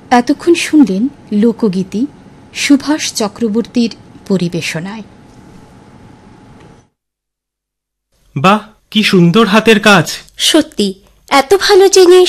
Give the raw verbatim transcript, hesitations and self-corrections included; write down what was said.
এতক্ষণ শুনলেন লোকগীতি সুভাষ চক্রবর্তীর পরিবেশনায়। বাহ, কি সুন্দর হাতের কাজ! সত্যি, এত ভালো জিনিস